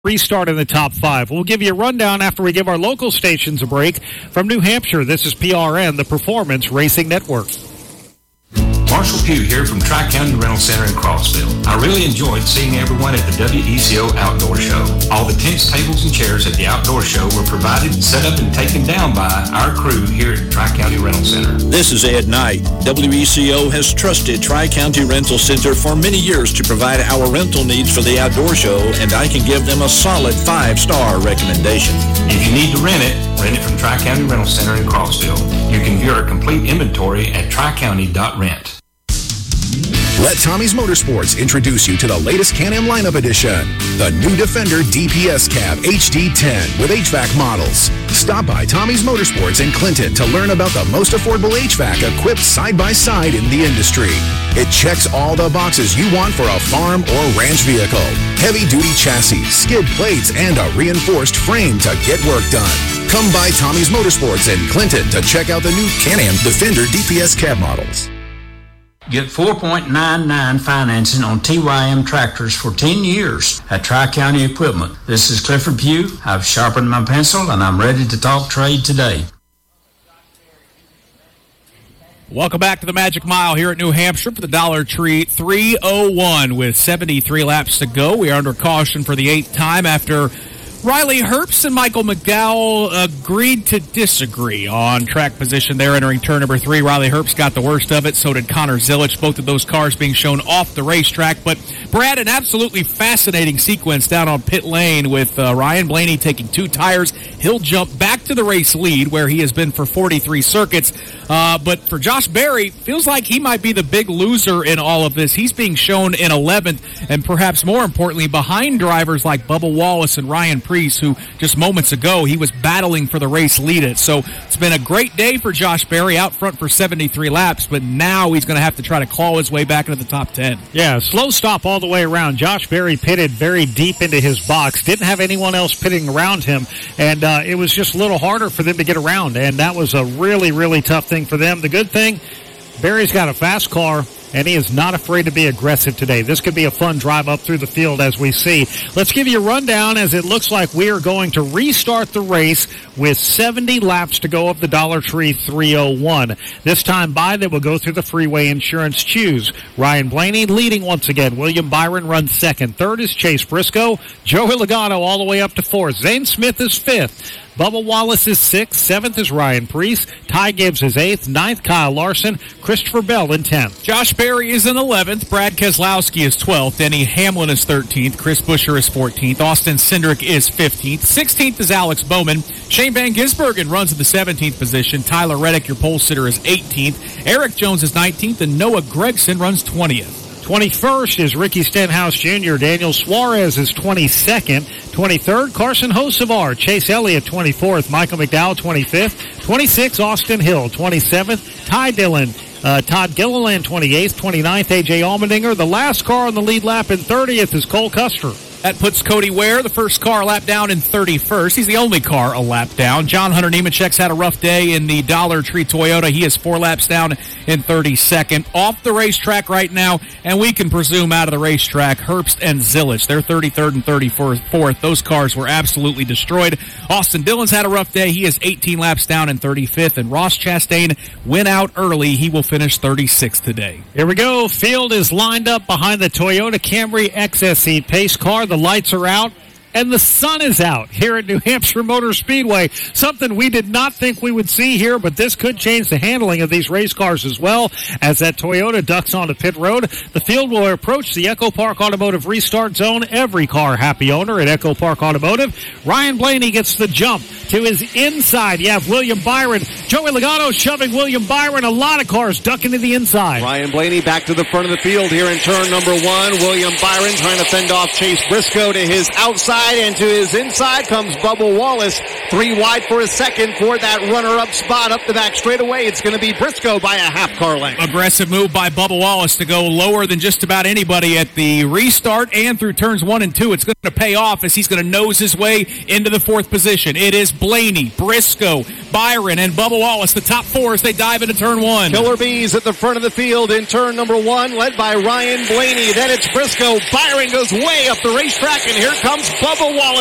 Restart in the top 5. We'll give you a rundown after we give our local stations a break. From New Hampshire, this is PRN, the Performance Racing Network. Marshall Pugh here from Tri-County Rental Center in Crossville. I really enjoyed seeing everyone at the WECO Outdoor Show. All the tents, tables, and chairs at the outdoor show were provided, set up, and taken down by our crew here at Tri-County Rental Center. This is Ed Knight. WECO has trusted Tri-County Rental Center for many years to provide our rental needs for the outdoor show, and I can give them a solid 5-star recommendation. If you need to rent it from Tri-County Rental Center in Crossville. You can view our complete inventory at tricounty.rent. Let Tommy's Motorsports introduce you to the latest Can-Am lineup edition, the new Defender DPS Cab HD10 with HVAC models. Stop by Tommy's Motorsports in Clinton to learn about the most affordable HVAC equipped side-by-side in the industry. It checks all the boxes you want for a farm or ranch vehicle. Heavy-duty chassis, skid plates, and a reinforced frame to get work done. Come by Tommy's Motorsports in Clinton to check out the new Can-Am Defender DPS Cab models. Get 4.99 financing on TYM tractors for 10 years at Tri-County Equipment. This is Clifford Pugh. I've sharpened my pencil and I'm ready to talk trade today. Welcome back to the Magic Mile here at New Hampshire for the Dollar Tree 301 with 73 laps to go. We are under caution for the 8th time after Riley Herbst and Michael McDowell agreed to disagree on track position there entering turn number 3. Riley Herbst got the worst of it, so did Connor Zilich, both of those cars being shown off the racetrack. But, Brad, an absolutely fascinating sequence down on pit lane with Ryan Blaney taking 2 tires. He'll jump back to the race lead where he has been for 43 circuits. But for Josh Berry, feels like he might be the big loser in all of this. He's being shown in 11th, and perhaps more importantly, behind drivers like Bubba Wallace and Ryan Preece, who just moments ago he was battling for the race lead. So it's been a great day for Josh Berry out front for 73 laps, but now he's going to have to try to claw his way back into the top 10. Yeah, slow stop all the way around. Josh Berry pitted very deep into his box. Didn't have anyone else pitting around him, and it was just a little harder for them to get around, and that was a really, really tough thing for them. The good thing, Berry's got a fast car, and he is not afraid to be aggressive today. This could be a fun drive up through the field as we see. Let's give you a rundown as it looks like we are going to restart the race with 70 laps to go of the Dollar Tree 301. This time by, they will go through the Freeway Insurance Choose. Ryan Blaney leading once again. William Byron runs second. Third is Chase Briscoe. Joey Logano all the way up to fourth. Zane Smith is fifth. Bubba Wallace is 6th. 7th is Ryan Preece. Ty Gibbs is 8th. 9th, Kyle Larson. Christopher Bell in 10th. Josh Berry is in 11th. Brad Keselowski is 12th. Denny Hamlin is 13th. Chris Buescher is 14th. Austin Cindric is 15th. 16th is Alex Bowman. Shane Van Gisbergen runs in the 17th position. Tyler Reddick, your pole sitter, is 18th. Eric Jones is 19th. And Noah Gragson runs 20th. 21st is Ricky Stenhouse Jr. Daniel Suarez is 22nd. 23rd, Carson Hocevar. Chase Elliott, 24th. Michael McDowell, 25th. 26th, Austin Hill. 27th, Ty Dillon. Todd Gilliland, 28th. 29th, A.J. Allmendinger. The last car on the lead lap in 30th is Cole Custer. That puts Cody Ware, the first car, a lap down in 31st. He's the only car a lap down. John Hunter Nemechek's had a rough day in the Dollar Tree Toyota. He is 4 laps down in 32nd. Off the racetrack right now, and we can presume out of the racetrack, Herbst and Zilich. They're 33rd and 34th. Those cars were absolutely destroyed. Austin Dillon's had a rough day. He is 18 laps down in 35th. And Ross Chastain went out early. He will finish 36th today. Here we go. Field is lined up behind the Toyota Camry XSE pace car. The lights are out, and the sun is out here at New Hampshire Motor Speedway. Something we did not think we would see here, but this could change the handling of these race cars as well. As that Toyota ducks onto pit road, the field will approach the Echo Park Automotive restart zone. Every car happy owner at Echo Park Automotive. Ryan Blaney gets the jump to his inside. You have William Byron. Joey Logano shoving William Byron. A lot of cars ducking to the inside. Ryan Blaney back to the front of the field here in turn number 1. William Byron trying to fend off Chase Briscoe to his outside. And to his inside comes Bubba Wallace. 3 wide for a second for that runner-up spot up the back straightaway. It's going to be Briscoe by a half car length. Aggressive move by Bubba Wallace to go lower than just about anybody at the restart and through turns 1 and 2. It's going to pay off as he's going to nose his way into the 4th position. It is Blaney, Briscoe, Byron and Bubba Wallace, the top four as they dive into turn one. Killer Bees at the front of the field in turn number one, led by Ryan Blaney. Then it's Briscoe. Byron goes way up the racetrack, and here comes Bubba Wallace.